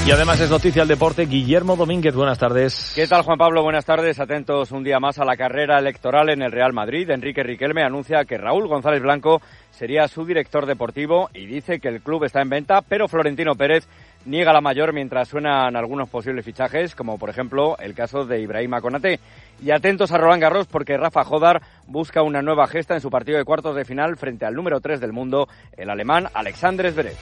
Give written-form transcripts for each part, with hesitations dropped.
Y además es noticia el deporte. Guillermo Domínguez, buenas tardes. ¿Qué tal, Juan Pablo? Buenas tardes. Atentos un día más a la carrera electoral en el Real Madrid. Enrique Riquelme anuncia que Raúl González Blanco sería su director deportivo y dice que el club está en venta, pero Florentino Pérez niega la mayor mientras suenan algunos posibles fichajes, como por ejemplo el caso de Ibrahima Konaté. Y atentos a Roland Garros porque Rafa Jodar busca una nueva gesta en su partido de cuartos de final frente al número 3 del mundo, el alemán Alexander Zverev.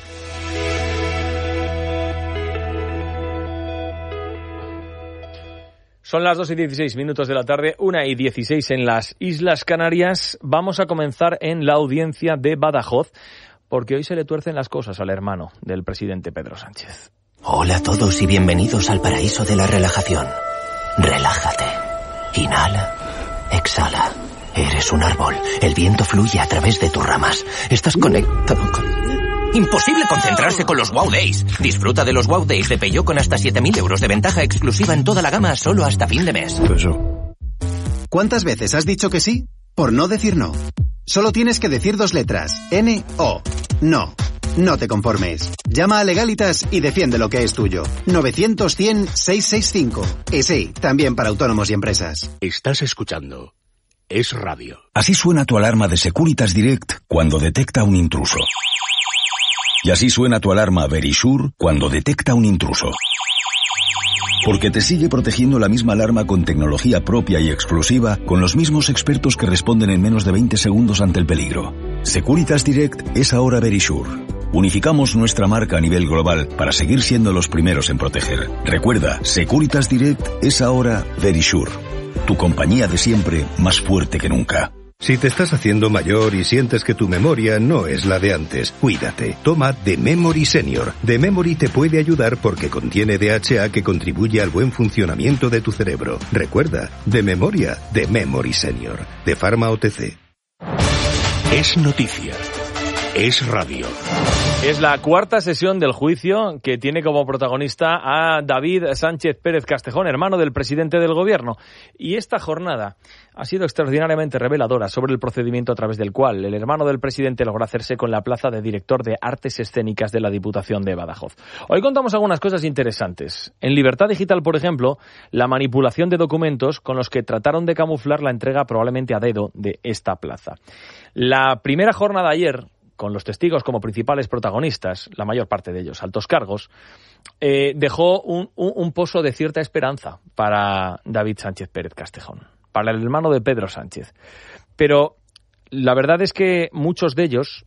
Son las 2:16 de la tarde, 1:16 en las Islas Canarias. Vamos a comenzar en la audiencia de Badajoz, porque hoy se le tuercen las cosas al hermano del presidente Pedro Sánchez. Hola a todos y bienvenidos al paraíso de la relajación. Relájate. Inhala. Exhala. Eres un árbol. El viento fluye a través de tus ramas. Estás conectado con... Imposible concentrarse con los Wow Days. Disfruta de los Wow Days de Peugeot con hasta 7.000 euros de ventaja exclusiva en toda la gama solo hasta fin de mes. ¿Cuántas veces has dicho que sí por no decir no? Solo tienes que decir 2 letras. N-O. No. No te conformes. Llama a Legalitas y defiende lo que es tuyo. 900-100-665. Y sí, también para autónomos y empresas. Estás escuchando Es Radio. Así suena tu alarma de Securitas Direct cuando detecta un intruso. Y así suena tu alarma Verisure cuando detecta un intruso. Porque te sigue protegiendo la misma alarma con tecnología propia y exclusiva, con los mismos expertos que responden en menos de 20 segundos ante el peligro. Securitas Direct es ahora Verisure. Unificamos nuestra marca a nivel global para seguir siendo los primeros en proteger. Recuerda, Securitas Direct es ahora Verisure. Tu compañía de siempre, más fuerte que nunca. Si te estás haciendo mayor y sientes que tu memoria no es la de antes, cuídate. Toma The Memory Senior. The Memory te puede ayudar porque contiene DHA que contribuye al buen funcionamiento de tu cerebro. Recuerda, de memoria, The Memory Senior. De Pharma OTC. Es noticia. Es radio. Es la cuarta sesión del juicio que tiene como protagonista a David Sánchez Pérez Castejón, hermano del presidente del gobierno. Y esta jornada ha sido extraordinariamente reveladora sobre el procedimiento a través del cual el hermano del presidente logró hacerse con la plaza de director de Artes Escénicas de la Diputación de Badajoz. Hoy contamos algunas cosas interesantes. En Libertad Digital, por ejemplo, la manipulación de documentos con los que trataron de camuflar la entrega probablemente a dedo de esta plaza. La primera jornada ayer, con los testigos como principales protagonistas, la mayor parte de ellos altos cargos, dejó un pozo de cierta esperanza para David Sánchez Pérez Castejón, para el hermano de Pedro Sánchez. Pero la verdad es que muchos de ellos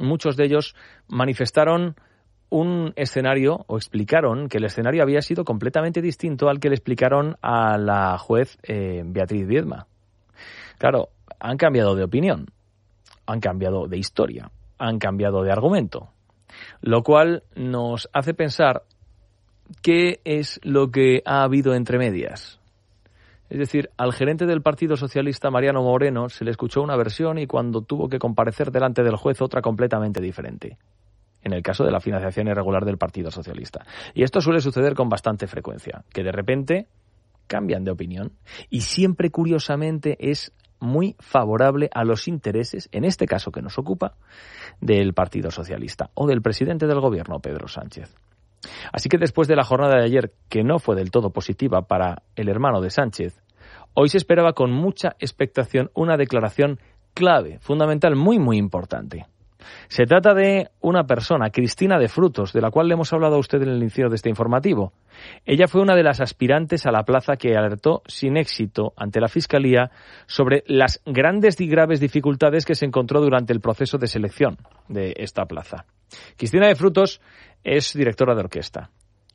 manifestaron un escenario, o explicaron que el escenario había sido completamente distinto al que le explicaron a la juez Beatriz Viedma. Claro, han cambiado de opinión, han cambiado de historia, han cambiado de argumento, lo cual nos hace pensar qué es lo que ha habido entre medias. Es decir, al gerente del Partido Socialista, Mariano Moreno, se le escuchó una versión y cuando tuvo que comparecer delante del juez otra completamente diferente, en el caso de la financiación irregular del Partido Socialista. Y esto suele suceder con bastante frecuencia, que de repente cambian de opinión y siempre, curiosamente, es muy favorable a los intereses, en este caso que nos ocupa, del Partido Socialista o del presidente del gobierno, Pedro Sánchez. Así que después de la jornada de ayer, que no fue del todo positiva para el hermano de Sánchez, hoy se esperaba con mucha expectación una declaración clave, fundamental, muy, muy importante. Se trata de una persona, Cristina de Frutos, de la cual le hemos hablado a usted en el inicio de este informativo. Ella fue una de las aspirantes a la plaza que alertó sin éxito ante la Fiscalía sobre las grandes y graves dificultades que se encontró durante el proceso de selección de esta plaza. Cristina de Frutos es directora de orquesta.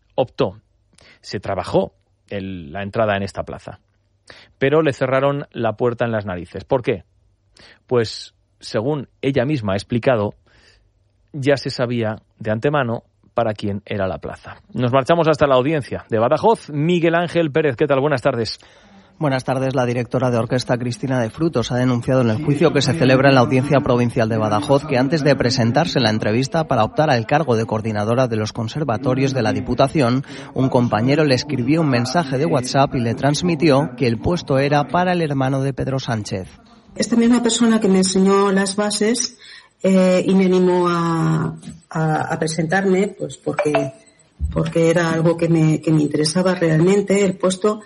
Se trabajó la entrada en esta plaza, pero le cerraron la puerta en las narices. ¿Por qué? Pues, según ella misma ha explicado, ya se sabía de antemano para quién era la plaza. Nos marchamos hasta la audiencia de Badajoz. Miguel Ángel Pérez, ¿qué tal? Buenas tardes. Buenas tardes. La directora de orquesta, Cristina de Frutos, ha denunciado en el juicio que se celebra en la Audiencia Provincial de Badajoz que antes de presentarse en la entrevista para optar al cargo de coordinadora de los conservatorios de la Diputación, un compañero le escribió un mensaje de WhatsApp y le transmitió que el puesto era para el hermano de Pedro Sánchez. Esta misma persona que me enseñó las bases y me animó a presentarme, pues porque porque era algo que me interesaba realmente, el puesto,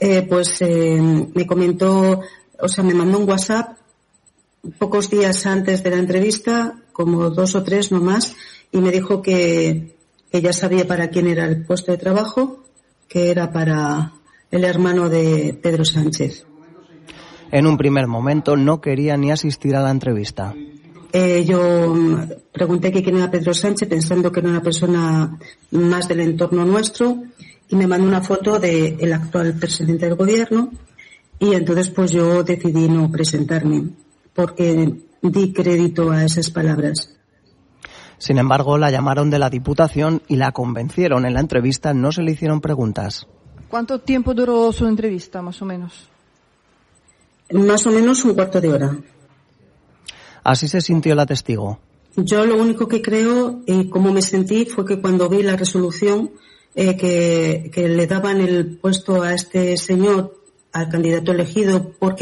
me comentó, me mandó un WhatsApp pocos días antes de la entrevista, como 2 o 3 no más, y me dijo que ya sabía para quién era el puesto de trabajo, que era para el hermano de Pedro Sánchez. En un primer momento no quería ni asistir a la entrevista. Yo pregunté que quién era Pedro Sánchez, pensando que era una persona más del entorno nuestro, y me mandó una foto del actual presidente del gobierno, y entonces pues yo decidí no presentarme, porque di crédito a esas palabras. Sin embargo, la llamaron de la Diputación y la convencieron. En la entrevista no se le hicieron preguntas. ¿Cuánto tiempo duró su entrevista, más o menos? Más o menos un cuarto de hora. Así se sintió la testigo. Yo lo único que creo y cómo me sentí fue que cuando vi la resolución que le daban el puesto a este señor, al candidato elegido, porque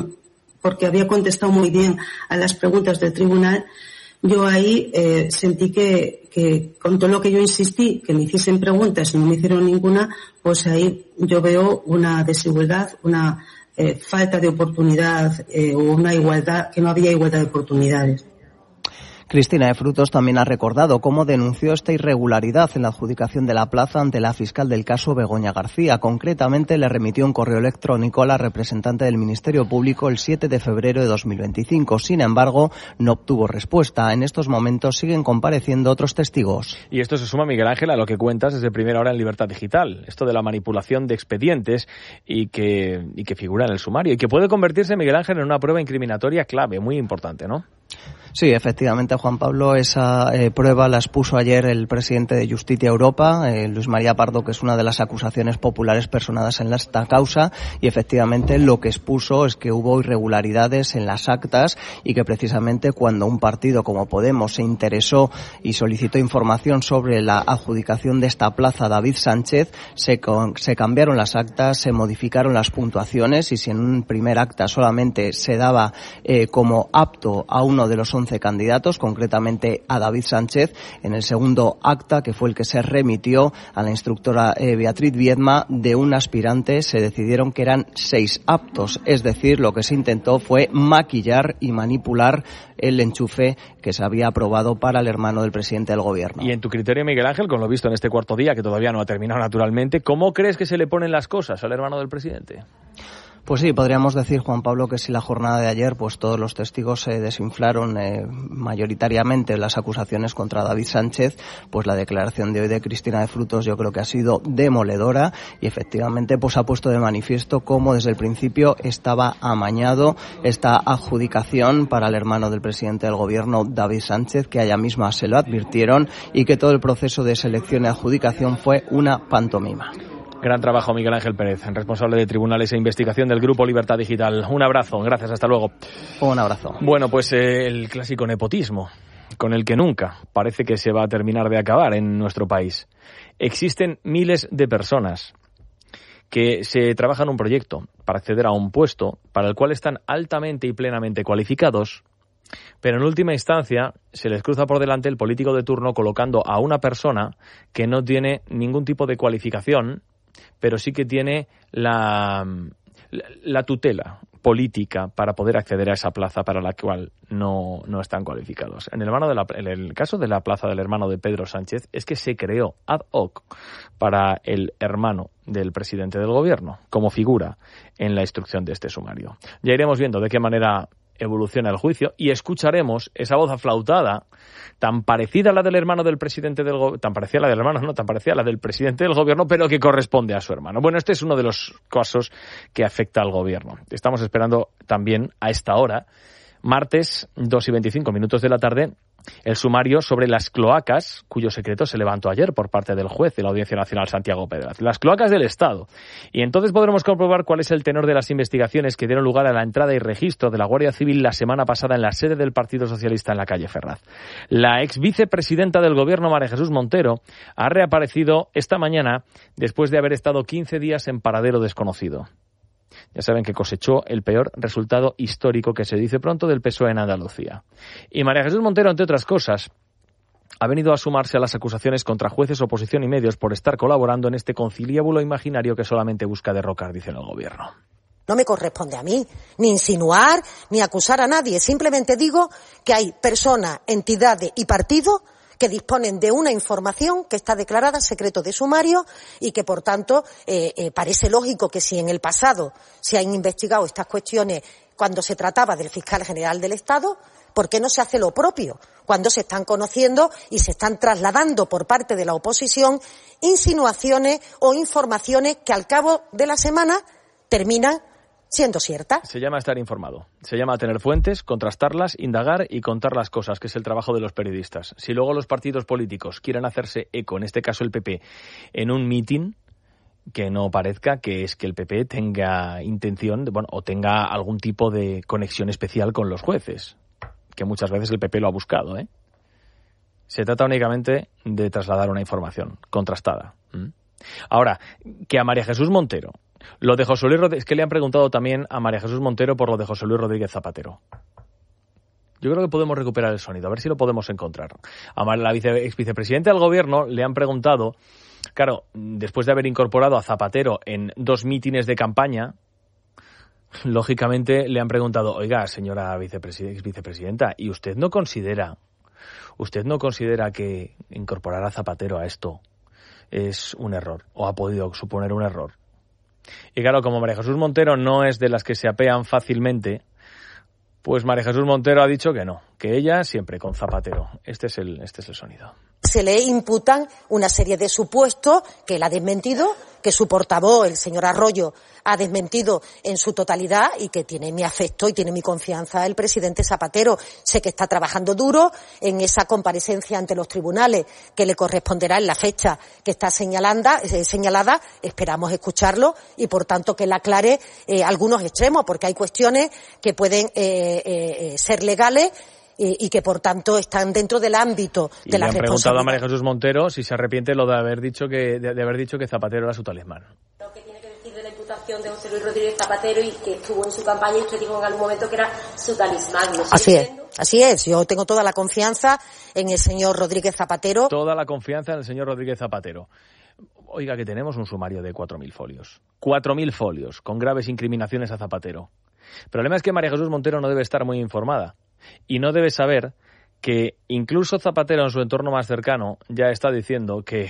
había contestado muy bien a las preguntas del tribunal, yo ahí sentí que con todo lo que yo insistí, que me hiciesen preguntas y no me hicieron ninguna, pues ahí yo veo una desigualdad, una falta de oportunidad o una igualdad, que no había igualdad de oportunidades. Cristina de Frutos también ha recordado cómo denunció esta irregularidad en la adjudicación de la plaza ante la fiscal del caso Begoña García. Concretamente, le remitió un correo electrónico a la representante del Ministerio Público el 7 de febrero de 2025. Sin embargo, no obtuvo respuesta. En estos momentos siguen compareciendo otros testigos. Y esto se suma, Miguel Ángel, a lo que cuentas desde primera hora en Libertad Digital. Esto de la manipulación de expedientes y que figura en el sumario. Y que puede convertirse, Miguel Ángel, en una prueba incriminatoria clave, muy importante, ¿no? Sí, efectivamente, Juan Pablo, esa prueba la expuso ayer el presidente de Justicia Europa, Luis María Pardo, que es una de las acusaciones populares personadas en esta causa, y efectivamente lo que expuso es que hubo irregularidades en las actas y que precisamente cuando un partido como Podemos se interesó y solicitó información sobre la adjudicación de esta plaza a David Sánchez, se cambiaron las actas, se modificaron las puntuaciones, y si en un primer acta solamente se daba como apto a uno de los 11 candidatos, concretamente a David Sánchez, en el segundo acta, que fue el que se remitió a la instructora Beatriz Viedma, de un aspirante se decidieron que eran 6 aptos, es decir, lo que se intentó fue maquillar y manipular el enchufe que se había aprobado para el hermano del presidente del gobierno. Y en tu criterio, Miguel Ángel, con lo visto en este cuarto día, que todavía no ha terminado naturalmente, ¿cómo crees que se le ponen las cosas al hermano del presidente? Pues sí, podríamos decir, Juan Pablo, que si la jornada de ayer, pues todos los testigos se desinflaron mayoritariamente las acusaciones contra David Sánchez, pues la declaración de hoy de Cristina de Frutos yo creo que ha sido demoledora y efectivamente pues ha puesto de manifiesto cómo desde el principio estaba amañado esta adjudicación para el hermano del presidente del gobierno, David Sánchez, que a ella misma se lo advirtieron, y que todo el proceso de selección y adjudicación fue una pantomima. Gran trabajo, Miguel Ángel Pérez, responsable de Tribunales e Investigación del Grupo Libertad Digital. Un abrazo, gracias, hasta luego. Un abrazo. Bueno, pues el clásico nepotismo, con el que nunca parece que se va a terminar de acabar en nuestro país. Existen miles de personas que se trabajan un proyecto para acceder a un puesto para el cual están altamente y plenamente cualificados, pero en última instancia se les cruza por delante el político de turno colocando a una persona que no tiene ningún tipo de cualificación, pero sí que tiene la tutela política para poder acceder a esa plaza para la cual no están cualificados. En el caso de la plaza del hermano de Pedro Sánchez es que se creó ad hoc para el hermano del presidente del gobierno, como figura en la instrucción de este sumario. Ya iremos viendo de qué manera evoluciona el juicio y escucharemos esa voz aflautada tan parecida a la del hermano del presidente del gobierno, tan parecida a la del presidente del gobierno, pero que corresponde a su hermano. Bueno, este es uno de los casos que afecta al gobierno. Estamos esperando también a esta hora, martes 2:25 de la tarde, el sumario sobre las cloacas, cuyo secreto se levantó ayer por parte del juez de la Audiencia Nacional, Santiago Pedraz. Las cloacas del Estado. Y entonces podremos comprobar cuál es el tenor de las investigaciones que dieron lugar a la entrada y registro de la Guardia Civil la semana pasada en la sede del Partido Socialista en la calle Ferraz. La ex vicepresidenta del Gobierno, María Jesús Montero, ha reaparecido esta mañana después de haber estado 15 días en paradero desconocido. Ya saben que cosechó el peor resultado histórico, que se dice pronto, del PSOE en Andalucía. Y María Jesús Montero, entre otras cosas, ha venido a sumarse a las acusaciones contra jueces, oposición y medios por estar colaborando en este conciliábulo imaginario que solamente busca derrocar, dicen el gobierno. No me corresponde a mí ni insinuar ni acusar a nadie. Simplemente digo que hay personas, entidades y partidos que disponen de una información que está declarada secreto de sumario y que, por tanto, parece lógico que si en el pasado se han investigado estas cuestiones cuando se trataba del fiscal general del Estado, ¿por qué no se hace lo propio cuando se están conociendo y se están trasladando por parte de la oposición insinuaciones o informaciones que al cabo de la semana terminan siendo cierta? Se llama estar informado, se llama tener fuentes, contrastarlas, indagar y contar las cosas, que es el trabajo de los periodistas. Si luego los partidos políticos quieren hacerse eco, en este caso el PP, en un mitin, que no parezca que es que el PP tenga intención, o tenga algún tipo de conexión especial con los jueces, que muchas veces el PP lo ha buscado, ¿eh? Se trata únicamente de trasladar una información contrastada. Ahora, que a María Jesús Montero, lo de José Luis Rodríguez, es que le han preguntado también a María Jesús Montero por lo de José Luis Rodríguez Zapatero. Yo creo que podemos recuperar el sonido, a ver si lo podemos encontrar. A la exvicepresidenta del gobierno le han preguntado, claro, después de haber incorporado a Zapatero en 2 mítines de campaña, lógicamente le han preguntado, oiga, señora exvicepresidenta, ¿y usted no considera que incorporar a Zapatero a esto es un error o ha podido suponer un error? Y claro, como María Jesús Montero no es de las que se apean fácilmente, pues María Jesús Montero ha dicho que no, que ella siempre con Zapatero. Este es el sonido. Se le imputan una serie de supuestos que él ha desmentido, que su portavoz, el señor Arroyo, ha desmentido en su totalidad y que tiene mi afecto y tiene mi confianza el presidente Zapatero. Sé que está trabajando duro en esa comparecencia ante los tribunales que le corresponderá en la fecha que está señalada. Esperamos escucharlo y, por tanto, que le aclare algunos extremos, porque hay cuestiones que pueden ser legales y que, por tanto, están dentro del ámbito de la responsabilidad. Le han preguntado a María Jesús Montero si se arrepiente lo de haber dicho que Zapatero era su talismán. Lo que tiene que decir de la imputación de José Luis Rodríguez Zapatero y que estuvo en su campaña y usted dijo en algún momento que era su talismán. ¿No? Así es. Yo tengo toda la confianza en el señor Rodríguez Zapatero. Toda la confianza en el señor Rodríguez Zapatero. Oiga, que tenemos un sumario de 4.000 folios. 4.000 folios, con graves incriminaciones a Zapatero. El problema es que María Jesús Montero no debe estar muy informada. Y no debe saber que incluso Zapatero en su entorno más cercano ya está diciendo que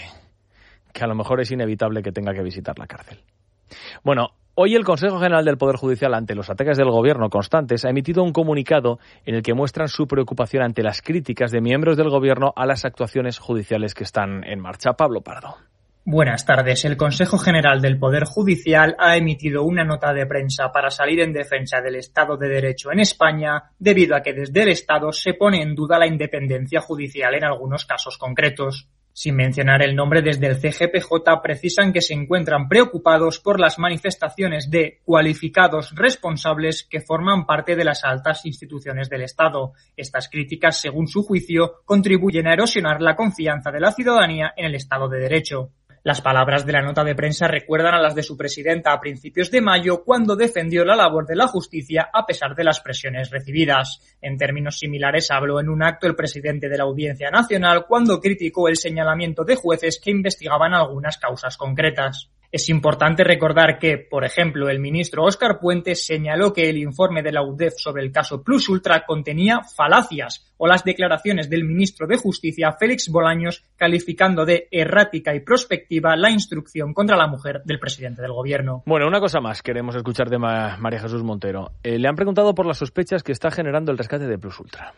a lo mejor es inevitable que tenga que visitar la cárcel. Bueno, hoy el Consejo General del Poder Judicial, ante los ataques del gobierno constantes, ha emitido un comunicado en el que muestran su preocupación ante las críticas de miembros del gobierno a las actuaciones judiciales que están en marcha. Pablo Pardo. Buenas tardes. El Consejo General del Poder Judicial ha emitido una nota de prensa para salir en defensa del Estado de Derecho en España, debido a que desde el Estado se pone en duda la independencia judicial en algunos casos concretos. Sin mencionar el nombre, desde el CGPJ precisan que se encuentran preocupados por las manifestaciones de cualificados responsables que forman parte de las altas instituciones del Estado. Estas críticas, según su juicio, contribuyen a erosionar la confianza de la ciudadanía en el Estado de Derecho. Las palabras de la nota de prensa recuerdan a las de su presidenta a principios de mayo, cuando defendió la labor de la justicia a pesar de las presiones recibidas. En términos similares habló en un acto el presidente de la Audiencia Nacional cuando criticó el señalamiento de jueces que investigaban algunas causas concretas. Es importante recordar que, por ejemplo, el ministro Óscar Puente señaló que el informe de la UDEF sobre el caso Plus Ultra contenía falacias, o las declaraciones del ministro de Justicia, Félix Bolaños, calificando de errática y prospectiva la instrucción contra la mujer del presidente del gobierno. Bueno, una cosa más queremos escuchar de María Jesús Montero. Le han preguntado por las sospechas que está generando el rescate de Plus Ultra.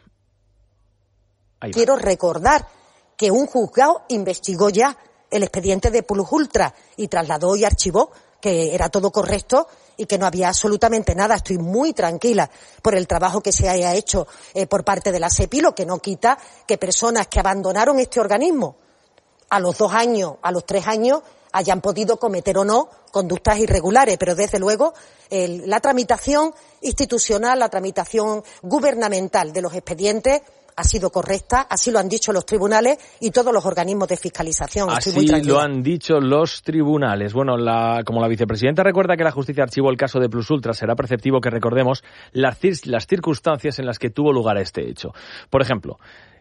Quiero recordar que un juzgado investigó ya el expediente de Plus Ultra y trasladó y archivó que era todo correcto y que no había absolutamente nada. Estoy muy tranquila por el trabajo que se haya hecho por parte de la SEPI, lo que no quita que personas que abandonaron este organismo a los 2 años, a los 3 años, hayan podido cometer o no conductas irregulares, pero desde luego la tramitación institucional, la tramitación gubernamental de los expedientes ha sido correcta, así lo han dicho los tribunales y todos los organismos de fiscalización. Así lo han dicho los tribunales. Bueno, como la vicepresidenta recuerda que la justicia archivó el caso de Plus Ultra, será perceptivo que recordemos las circunstancias en las que tuvo lugar este hecho. Por ejemplo,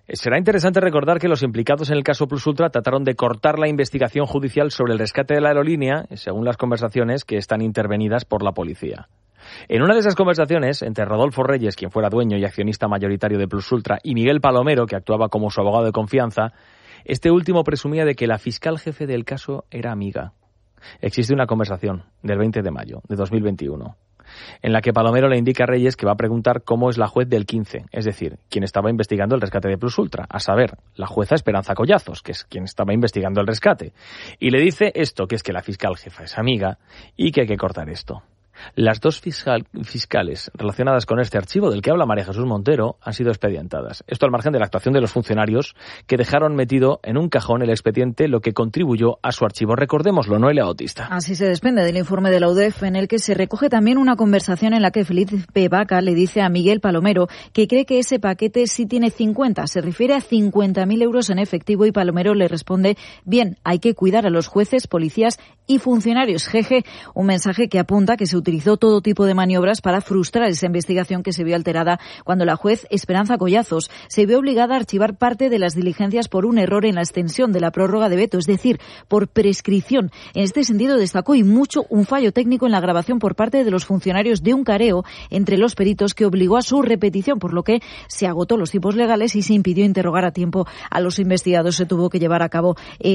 Será interesante recordar que los implicados en el caso Plus Ultra trataron de cortar la investigación judicial sobre el rescate de la aerolínea, según las conversaciones que están intervenidas por la policía. En una de esas conversaciones, entre Rodolfo Reyes, quien fuera dueño y accionista mayoritario de Plus Ultra, y Miguel Palomero, que actuaba como su abogado de confianza, este último presumía de que la fiscal jefe del caso era amiga. Existe una conversación del 20 de mayo de 2021, en la que Palomero le indica a Reyes que va a preguntar cómo es la juez del 15, es decir, quien estaba investigando el rescate de Plus Ultra, a saber, la jueza Esperanza Collazos, que es quien estaba investigando el rescate. Y le dice esto, que es que la fiscal jefa es amiga y que hay que cortar esto. Las dos fiscales relacionadas con este archivo del que habla María Jesús Montero han sido expedientadas. Esto al margen de la actuación de los funcionarios que dejaron metido en un cajón el expediente, lo que contribuyó a su archivo. Recordémoslo, Noelia Bautista. Así se desprende del informe de la UDEF, en el que se recoge también una conversación en la que Felipe Vaca le dice a Miguel Palomero que cree que ese paquete sí tiene 50. Se refiere a 50.000 euros en efectivo y Palomero le responde: bien, hay que cuidar a los jueces, policías y funcionarios. Jeje, un mensaje que apunta que se utilizó todo tipo de maniobras para frustrar esa investigación que se vio alterada cuando la juez Esperanza Collazos se vio obligada a archivar parte de las diligencias por un error en la extensión de la prórroga de veto, es decir, por prescripción. En este sentido destacó y mucho un fallo técnico en la grabación por parte de los funcionarios de un careo entre los peritos que obligó a su repetición, por lo que se agotó los tiempos legales y se impidió interrogar a tiempo a los investigados. Se tuvo que llevar a cabo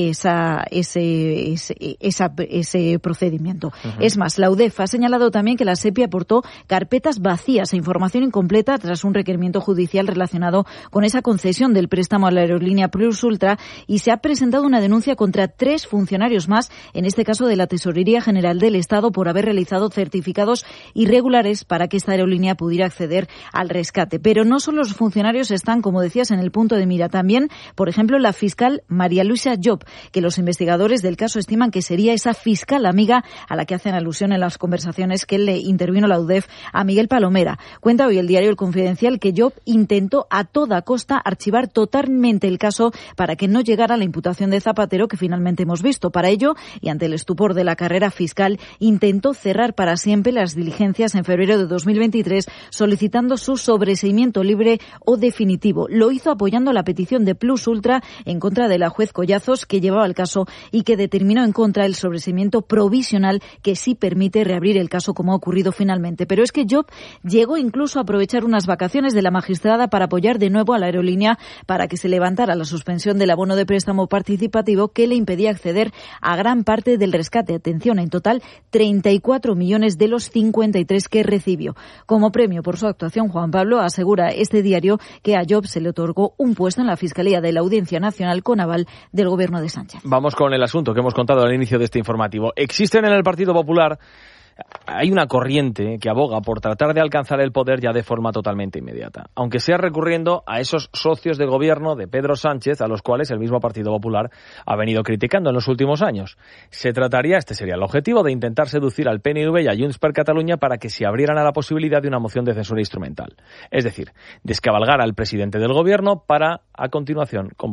ese procedimiento. Es más, la UDEF ha señalado también que la SEPI aportó carpetas vacías e información incompleta tras un requerimiento judicial relacionado con esa concesión del préstamo a la aerolínea Plus Ultra, y se ha presentado una denuncia contra 3 funcionarios más, en este caso de la Tesorería General del Estado, por haber realizado certificados irregulares para que esta aerolínea pudiera acceder al rescate. Pero no solo los funcionarios están, como decías, en el punto de mira. También, por ejemplo, la fiscal María Luisa Job, que los investigadores del caso estiman que sería esa fiscal amiga a la que hacen alusión en las conversaciones que le intervino la UDEF a Miguel Palomera. Cuenta hoy el diario El Confidencial que Job intentó a toda costa archivar totalmente el caso para que no llegara la imputación de Zapatero que finalmente hemos visto. Para ello, y ante el estupor de la carrera fiscal, intentó cerrar para siempre las diligencias en febrero de 2023, solicitando su sobreseimiento libre o definitivo. Lo hizo apoyando la petición de Plus Ultra en contra de la juez Collazos, que llevaba el caso y que determinó en contra el sobreseimiento provisional que sí permite reabrir el caso, como ha ocurrido finalmente. Pero es que Job llegó incluso a aprovechar unas vacaciones de la magistrada para apoyar de nuevo a la aerolínea para que se levantara la suspensión del abono de préstamo participativo que le impedía acceder a gran parte del rescate. Atención, en total 34 millones de los 53 que recibió. Como premio por su actuación, Juan Pablo asegura este diario que a Job se le otorgó un puesto en la Fiscalía de la Audiencia Nacional con aval del Gobierno de Sánchez. Vamos con el asunto que hemos contado al inicio de este informativo. Existen en el Partido Popular hay una corriente que aboga por tratar de alcanzar el poder ya de forma totalmente inmediata, aunque sea recurriendo a esos socios de gobierno de Pedro Sánchez a los cuales el mismo Partido Popular ha venido criticando en los últimos años. Se trataría, este sería el objetivo, de intentar seducir al PNV y a Junts per Catalunya para que se abrieran a la posibilidad de una moción de censura instrumental. Es decir, descabalgar al presidente del gobierno para, a continuación,